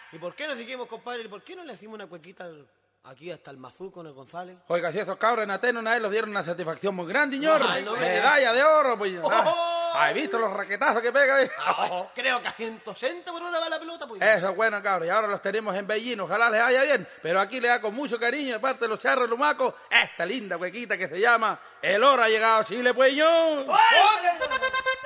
¿Y por qué no seguimos, compadre? ¿Y por qué no le hicimos una cuequita aquí hasta el Mazú con el González? Oiga, si esos cabros en Atenas una vez los dieron una satisfacción muy grande, señor. Ay, no me Medalla de oro, pues. ¿Has visto los raquetazos que pega? Creo que a 160 por hora va la pelota, pues. Eso es bueno, cabros. Y ahora los tenemos en Beijing. Ojalá les vaya bien. Pero aquí le da con mucho cariño, de parte de los charros lumacos, esta linda cuequita que se llama El Oro ha llegado a Chile, pues, yo.